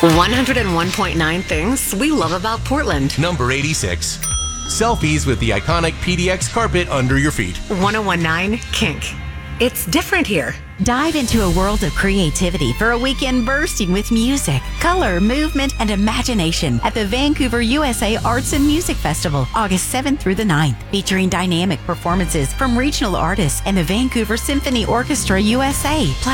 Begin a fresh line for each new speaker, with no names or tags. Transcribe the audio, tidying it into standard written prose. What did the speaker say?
101.9 things we love about Portland.
Number 86. Selfies with the iconic PDX carpet under your feet.
101.9 Kink. It's different here.
Dive into a world of creativity for a weekend bursting with music, color, movement, and imagination at the Vancouver USA Arts and Music Festival, August 7th through the 9th, featuring dynamic performances from regional artists and the Vancouver Symphony Orchestra USA, plus